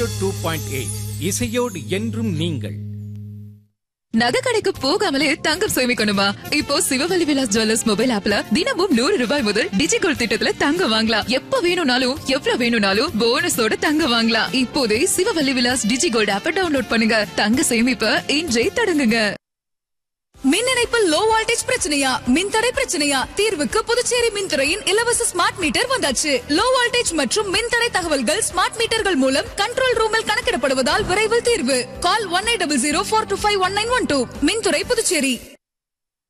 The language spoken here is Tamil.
102.8 இசையோடு என்றும் நீங்கள். நகை கடைக்கு போகாமலே தங்கம் சேமிக்கணுமா? இப்போ சிவவல்லி விலாஸ் ஜுவல்லர்ஸ் மொபைல் ஆப்ல தினமும் 100 ரூபாய் முதல் டிஜிகோல்ட் திட்டத்துல தங்கம் வாங்கலாம். எப்ப வேணும்னாலும் எவ்வளவு வேணும்னாலும் போனஸோட தங்கம் வாங்கலாம். இப்போதே சிவவல்லி விலாஸ் டிஜிகோல்ட் ஆப்பை டவுன்லோட் பண்ணுங்க. தங்க சேமிப்ப இன்றே தொடங்குங்க. மின் இணைப்பில் லோ வோல்டேஜ் பிரச்சனையா, மின்தடை பிரச்சனையா? தீர்வுக்கு புதுச்சேரி மின்துறையின் இலவச ஸ்மார்ட் மீட்டர் வந்தாச்சு. லோ வோல்டேஜ் மற்றும் மின்தடை தகவல்கள் ஸ்மார்ட் மீட்டர்கள் மூலம் கண்ட்ரோல் ரூமில் கணக்கிடப்படுவதால் விரைவில் தீர்வு. கால் 1800 425 1912. மின்துறை புதுச்சேரி.